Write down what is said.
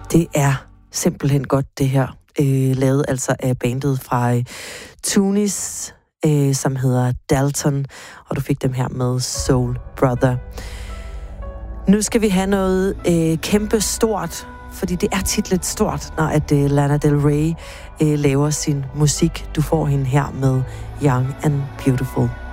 Det er simpelthen godt, det her. Lavet altså af bandet fra Tunis, som hedder Dalton, og du fik dem her med Soul Brother. Nu skal vi have noget kæmpe stort, fordi det er tit lidt stort, når at Lana Del Rey laver sin musik. Du får hende her med Young and Beautiful.